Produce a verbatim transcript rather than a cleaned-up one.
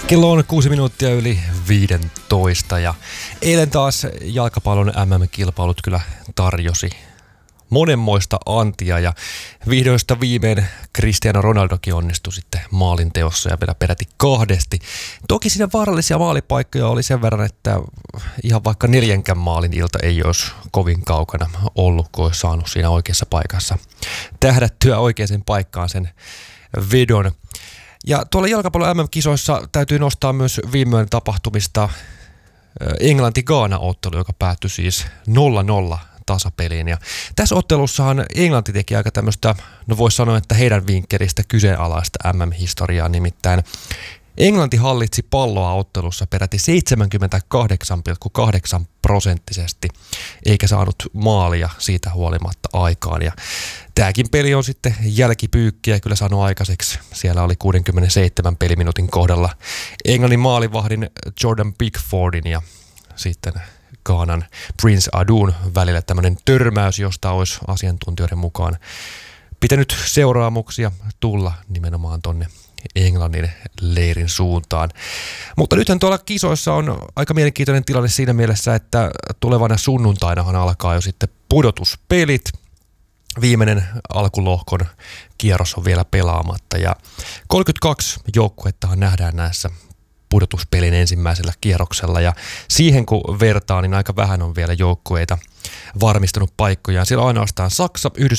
Kello on kuusi minuuttia yli viidentoista ja eilen taas jalkapallon M M-kilpailut kyllä tarjosi monenmoista antia ja vihdoista viimein Cristiano Ronaldokin onnistui sitten maalinteossa ja vielä peräti kahdesti. Toki siinä vaarallisia maalipaikkoja oli sen verran, että ihan vaikka neljänkään maalin ilta ei olisi kovin kaukana ollut, kun olisi saanut siinä oikeassa paikassa tähdättyä oikeaan paikkaan sen vedon. Ja tuolla jalkapallon M M-kisoissa täytyy nostaa myös viime tapahtumista Englanti-Gaana-ottelu, joka päättyi siis nolla nolla tasapeliin. Ja tässä ottelussahan Englanti teki aika tämmöistä, no voisi sanoa, että heidän vinkkelistä kyseenalaista M M-historiaa, nimittäin Englanti hallitsi palloa ottelussa peräti seitsemänkymmentäkahdeksan pilkku kahdeksan prosenttisesti, eikä saanut maalia siitä huolimatta aikaan. Ja tämäkin peli on sitten jälkipyykkiä kyllä saanut aikaiseksi. Siellä oli kuudenkymmenenseitsemän peliminuutin kohdalla Englannin maalivahdin Jordan Pickfordin ja sitten Ghanan Prince Adun välillä tämmöinen törmäys, josta olisi asiantuntijoiden mukaan pitänyt seuraamuksia tulla nimenomaan tonne Englannin leirin suuntaan. Mutta nythän tuolla kisoissa on aika mielenkiintoinen tilanne siinä mielessä, että tulevana sunnuntainahan alkaa jo sitten pudotuspelit. Viimeinen alkulohkon kierros on vielä pelaamatta ja kolmekymmentäkaksi joukkuettahan nähdään näissä pudotuspelin ensimmäisellä kierroksella ja siihen kun vertaa, niin aika vähän on vielä joukkueita varmistanut paikkojaan. Siellä on ainoastaan Saksa, Yhdysvallat